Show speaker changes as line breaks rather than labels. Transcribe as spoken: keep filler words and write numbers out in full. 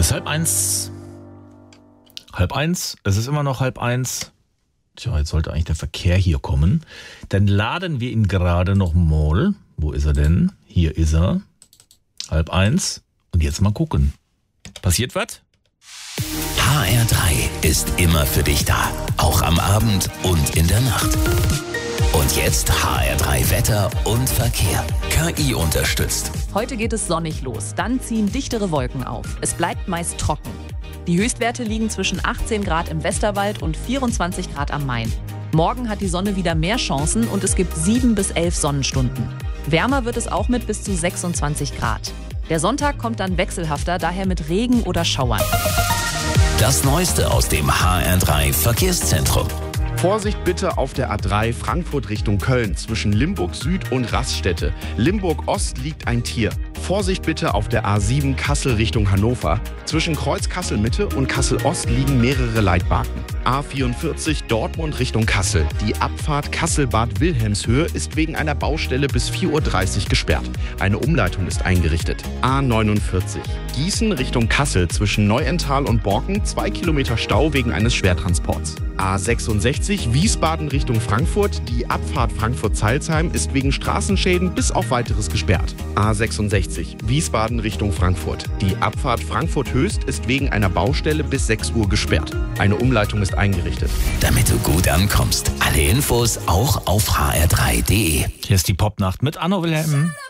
Es ist halb eins. Halb eins. Es ist immer noch halb eins. Tja, jetzt sollte eigentlich der Verkehr hier kommen. Dann laden wir ihn gerade noch mal. Wo ist er denn? Hier ist er. Halb eins. Und jetzt mal gucken. Passiert was?
H R drei ist immer für dich da. Auch am Abend und in der Nacht. Und jetzt H R drei Wetter und Verkehr. K I unterstützt.
Heute geht es sonnig los. Dann ziehen dichtere Wolken auf. Es bleibt meist trocken. Die Höchstwerte liegen zwischen achtzehn Grad im Westerwald und vierundzwanzig Grad am Main. Morgen hat die Sonne wieder mehr Chancen und es gibt sieben bis elf Sonnenstunden. Wärmer wird es auch mit bis zu sechsundzwanzig Grad. Der Sonntag kommt dann wechselhafter, daher mit Regen oder Schauern.
Das Neueste aus dem H R drei Verkehrszentrum.
Vorsicht bitte auf der A drei Frankfurt Richtung Köln zwischen Limburg Süd und Raststätte. Limburg Ost liegt ein Tier. Vorsicht bitte auf der A sieben Kassel Richtung Hannover. Zwischen Kreuz Kassel Mitte und Kassel Ost liegen mehrere Leitbarken. A vierundvierzig Dortmund Richtung Kassel. Die Abfahrt Kassel-Bad Wilhelmshöhe ist wegen einer Baustelle bis vier Uhr dreißig gesperrt. Eine Umleitung ist eingerichtet. A neunundvierzig Gießen Richtung Kassel zwischen Neuental und Borken. Zwei Kilometer Stau wegen eines Schwertransports. A sechsundsechzig Wiesbaden Richtung Frankfurt. Die Abfahrt Frankfurt-Zeilsheim ist wegen Straßenschäden bis auf Weiteres gesperrt. A sechsundsechzig Wiesbaden Richtung Frankfurt. Die Abfahrt Frankfurt-Höchst ist wegen einer Baustelle bis sechs Uhr gesperrt. Eine Umleitung ist eingerichtet.
Damit du gut ankommst. Alle Infos auch auf h r drei punkt d e.
Hier ist die Popnacht mit Anno Wilhelm.